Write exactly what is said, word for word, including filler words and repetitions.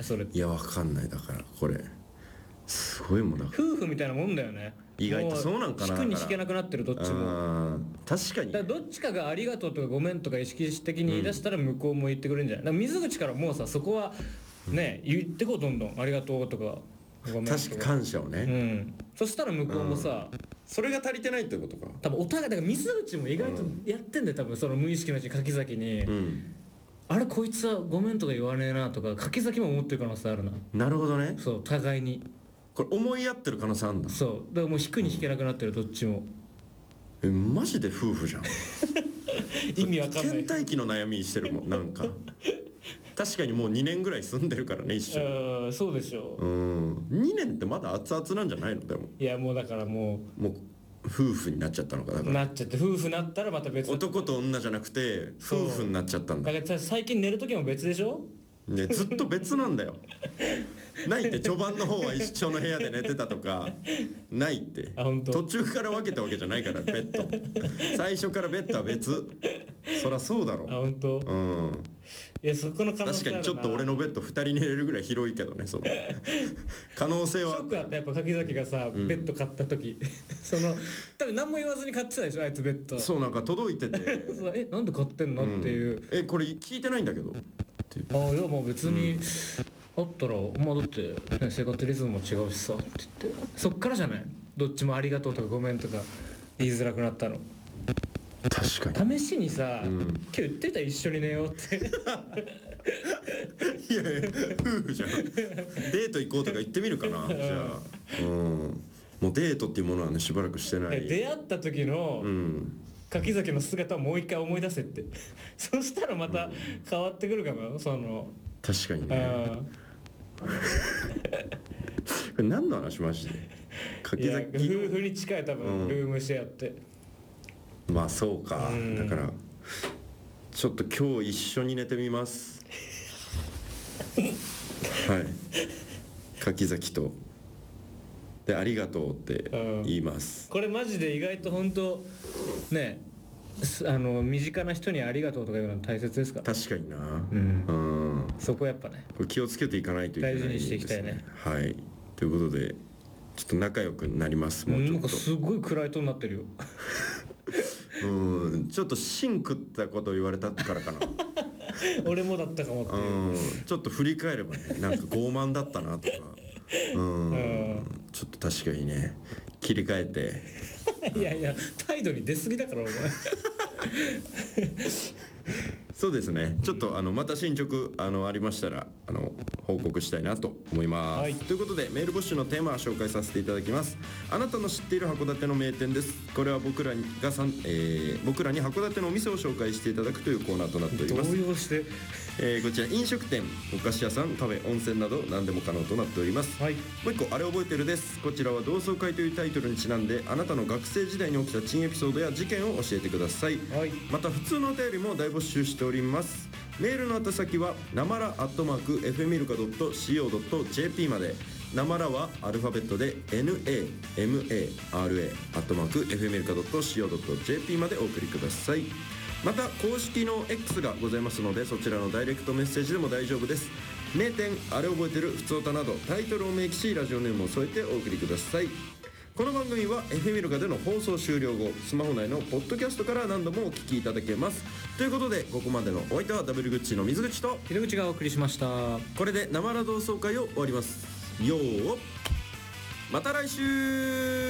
ないそれ。 いやわかんない。だからこれすごいもんだから夫婦みたいなもんだよね。 意外とそうなんかな。 引くに引けなくなってるどっちも。 あ確かに。 だからどっちかがありがとうとかごめんとか意識的に言い出したら向こうも言ってくれるんじゃない。だから水口からもうさそこはね言ってこうどんどんありがとうとかごめんとか。 確か感謝をね、 うんそしたら向こうもさ、うん、 それが足りてないってことか。 多分お互いだから水口も意外とやってんだよ多分その無意識のうちに柿崎に、うん、あれこいつはごめんとか言わねえなとか柿崎も思ってる可能性あるな。 なるほどね。 そう互いにこれ思い合ってる可能性あるんだ。 そうだからもう引くに引けなくなってる、うん、どっちも。 えマジで夫婦じゃん意味わかんない。 倦怠期の悩みしてるもんなんか確かにもうにねんぐらい住んでるからね一緒に。 あそうでしょう。 うんにねんってまだ熱々なんじゃないの。でもいやもうだからもうもう夫婦になっちゃったのか。だからなっちゃって夫婦になったらまた別。 男と女じゃなくて夫婦になっちゃったんだ。 だから最近寝る時も別でしょ。 ねずっと別なんだよないって序盤の方は一緒の部屋で寝てたとかないって。 あ本当。 途中から分けたわけじゃないからベッド最初からベッドは別。そりゃそうだろ。 あ本当。 うんいやそこの可能性あるな。 確かにちょっと俺のベッドふたり寝れるぐらい広いけどねその可能性は。 ショックあったやっぱ柿崎がさ、うん、ベッド買った時その多分何も言わずに買ってたでしょあいつベッド。 そうなんか届いててえなんで買ってんの、うん、っていう。 えこれ聞いてないんだけどああいやまあ別に、うん、あったらまあだって、ね、生活リズムも違うしさって言ってそっからじゃないどっちもありがとうとかごめんとか言いづらくなったの。 確かに試しにさ、うん、今日言ってた一緒に寝ようっていやいや夫婦じゃんデート行こうとか言ってみるかなじゃあ、うん、もうデートっていうものはねしばらくしてない。 出会った時の、うん柿崎の姿をもう一回思い出せってそしたらまた変わってくるかもよその。 確かにねこれ何の話マジで。柿崎夫婦に近い多分、うん、ルームシェアってまあそうか、うん、だからちょっと今日一緒に寝てみますはい柿崎とでありがとうって言います、 うん、これマジで意外と本当ねあの身近な人にありがとうとか言うの大切ですから。 確かにな、うんうん、そこやっぱねこれ気をつけていかないといけないですね。 大事にしていきたいね。 はいということでちょっと仲良くなります。もうちょっとなんかすごい暗いトーンになってるようんちょっと芯食ったことを言われたからかな俺もだったかもっていう、 うんちょっと振り返ればねなんか傲慢だったなとかうん、うん、ちょっと確かにね切り替えていやいや態度に出過ぎだからお前そうですねちょっとあのまた進捗あのありましたらあの報告したいなと思います、はい、ということでメール募集のテーマを紹介させていただきます。あなたの知っている函館の名店です。これは僕らがさん、えー、僕らに函館のお店を紹介していただくというコーナーとなっております。 動揺して、 えー、こちら飲食店お菓子屋さんカフェ温泉など何でも可能となっております、はい、もう一個あれ覚えてるです。こちらは同窓会というタイトルにちなんであなたの学生時代に起きた珍エピソードや事件を教えてください、はい、また普通のお便りも大募集しております。メールの宛先はなまらアットマーク エフエムイルカドットシーオードットジェーピー まで。なまらはアルファベットで ナマラ アットマーク エフエムイルカドットシーオードットジェーピー までお送りください。また公式の X がございますのでそちらのダイレクトメッセージでも大丈夫です。名店あれ覚えてるふつおたなどタイトルを明記しラジオネームを添えてお送りください。この番組は エフエム イルカでの放送終了後スマホ内のポッドキャストから何度もお聞きいただけます。ということでここまでのお相手はダブルグッチの水口と秀口がお送りしました。 これでなまら同窓会を終わります。よーまた来週。